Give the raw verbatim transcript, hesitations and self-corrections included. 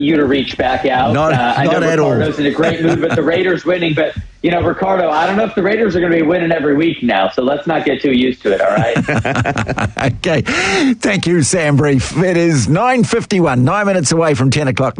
you to reach back out. Not, uh, I not know at Ricardo's all. in a great mood, but the Raiders winning. But, you know, Ricardo, I don't know if the Raiders are going to be winning every week now, so let's not get too used to it, all right? Okay. Thank you, Sam Brief. It is nine fifty-one, nine minutes away from ten o'clock.